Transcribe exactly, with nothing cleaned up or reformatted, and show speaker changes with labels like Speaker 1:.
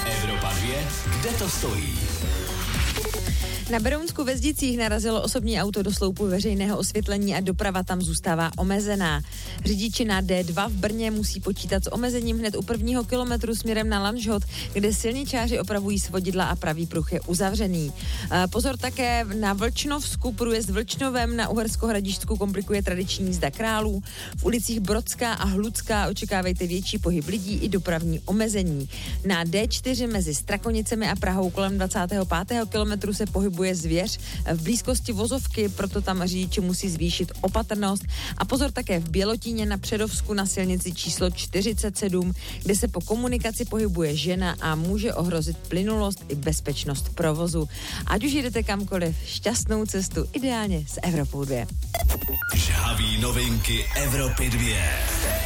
Speaker 1: Evropa dvě, kde to stojí?
Speaker 2: Na Berounsku ve Zdicích narazilo osobní auto do sloupu veřejného osvětlení a doprava tam zůstává omezená. Řidiči na D dva v Brně musí počítat s omezením hned u prvního kilometru směrem na Lanžhot, kde silničáři opravují svodidla a pravý pruh je uzavřený. Pozor také na Vlčnovsku, průjezd Vlčnovem na Uhersko-Hradišťsku komplikuje tradiční jízda králů. V ulicích Brodská a Hludská očekávejte větší pohyb lidí i dopravní omezení. Na D čtyři mezi Strakonicemi a Prahou kolem dvacátého pátého kilometru se pohybuje zvěř v blízkosti vozovky, proto tam řidiči musí zvýšit opatrnost. A pozor také v Bělotíně na Předovsku na silnici číslo čtyřicet sedm, kde se po komunikaci pohybuje žena a může ohrozit plynulost i bezpečnost provozu. Ať už jdete kamkoliv, šťastnou cestu, ideálně s Evropou dvě.
Speaker 1: Žhaví novinky Evropy dvě.